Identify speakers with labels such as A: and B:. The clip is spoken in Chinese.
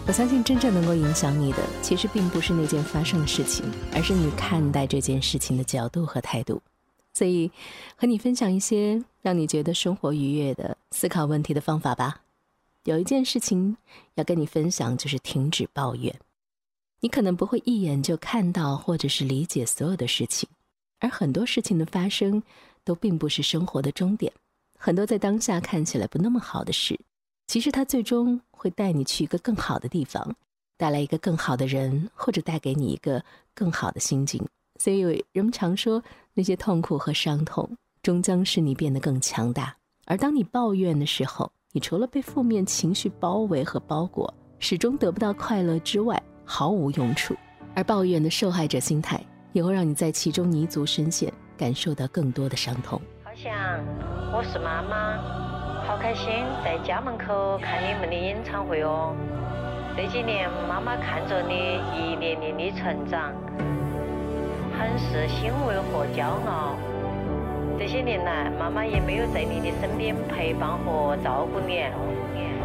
A: 我相信真正能够影响你的，其实并不是那件发生的事情，而是你看待这件事情的角度和态度。所以和你分享一些让你觉得生活愉悦的思考问题的方法吧。有一件事情要跟你分享，就是停止抱怨。你可能不会一眼就看到或者是理解所有的事情，而很多事情的发生都并不是生活的终点。很多在当下看起来不那么好的事，其实它最终会带你去一个更好的地方，带来一个更好的人，或者带给你一个更好的心境。所以人们常说，那些痛苦和伤痛终将使你变得更强大。而当你抱怨的时候，你除了被负面情绪包围和包裹，始终得不到快乐之外，毫无用处。而抱怨的受害者心态也会让你在其中泥足深陷，感受到更多的伤痛。
B: 好像我是妈妈，好开心在家门口看你们的演唱会哦。这几年妈妈看着你一年年的成长，很是欣慰和骄傲。这些年来，妈妈也没有在你的身边陪伴和照顾你，